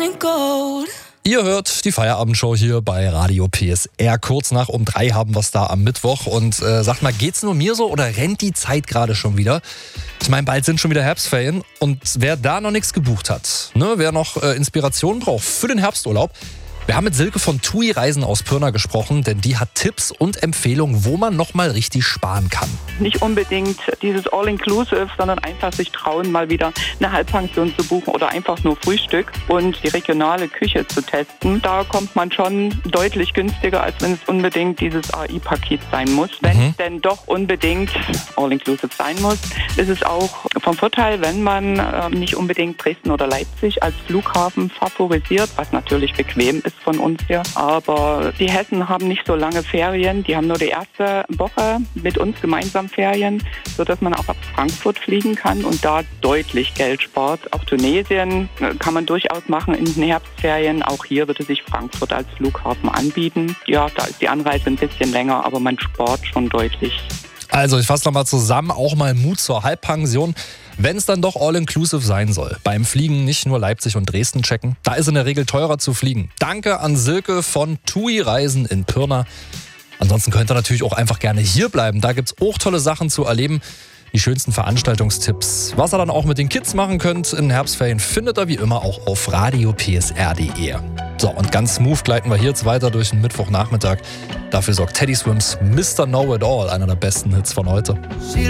Ihr hört die Feierabendshow hier bei Radio PSR. Kurz nach um 3 haben wir es da am Mittwoch. Und sagt mal, geht's nur mir so oder rennt die Zeit gerade schon wieder? Ich meine, bald sind schon wieder Herbstferien. Und wer da noch nichts gebucht hat, ne, wer noch Inspiration braucht für den Herbsturlaub, wir haben mit Silke von TUI Reisen aus Pirna gesprochen, denn die hat Tipps und Empfehlungen, wo man noch mal richtig sparen kann. Nicht unbedingt dieses All-Inclusive, sondern einfach sich trauen, mal wieder eine Halbpension zu buchen oder einfach nur Frühstück und die regionale Küche zu testen. Da kommt man schon deutlich günstiger, als wenn es unbedingt dieses AI-Paket sein muss. Wenn es denn doch unbedingt All-Inclusive sein muss, ist es auch vom Vorteil, wenn man nicht unbedingt Dresden oder Leipzig als Flughafen favorisiert, was natürlich bequem ist von uns hier. Aber die Hessen haben nicht so lange Ferien. Die haben nur die erste Woche mit uns gemeinsam Ferien, sodass man auch ab Frankfurt fliegen kann und da deutlich Geld spart. Auch Tunesien kann man durchaus machen in den Herbstferien. Auch hier würde sich Frankfurt als Flughafen anbieten. Ja, da ist die Anreise ein bisschen länger, aber man spart schon deutlich. Also ich fasse nochmal zusammen, auch mal Mut zur Halbpension, wenn es dann doch all-inclusive sein soll. Beim Fliegen nicht nur Leipzig und Dresden checken, da ist in der Regel teurer zu fliegen. Danke an Silke von TUI Reisen in Pirna. Ansonsten könnt ihr natürlich auch einfach gerne hier bleiben, da gibt's auch tolle Sachen zu erleben. Die schönsten Veranstaltungstipps, was ihr dann auch mit den Kids machen könnt in den Herbstferien, findet ihr wie immer auch auf radiopsr.de. So, und ganz smooth gleiten wir hier jetzt weiter durch den Mittwochnachmittag. Dafür sorgt Teddy Swims Mr. Know It All, einer der besten Hits von heute.